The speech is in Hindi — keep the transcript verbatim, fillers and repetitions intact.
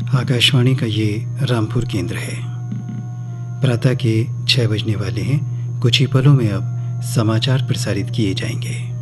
आकाशवाणी का ये रामपुर केंद्र है। प्रातः के छः बजने वाले हैं। कुछ ही पलों में अब समाचार प्रसारित किए जाएंगे।